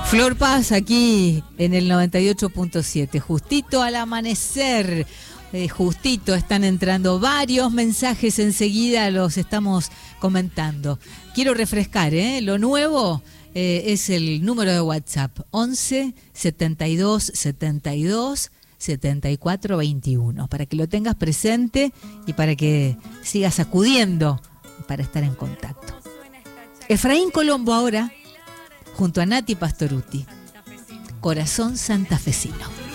Flor Paz aquí en el 98.7, justito al amanecer, justito están entrando varios mensajes, enseguida los estamos comentando. Quiero refrescar, lo nuevo es el número de WhatsApp, 11 72 72 74 21, para que lo tengas presente y para que sigas acudiendo para estar en contacto. Efraín Colombo ahora, junto a Nati Pastoruti, Corazón Santafesino.